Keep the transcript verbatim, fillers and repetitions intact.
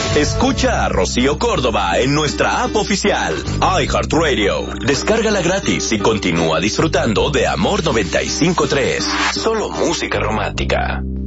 Escucha a Rocío Córdoba en nuestra app oficial, iHeartRadio. Descárgala gratis y continúa disfrutando de Amor noventa y cinco punto tres. Solo música romántica.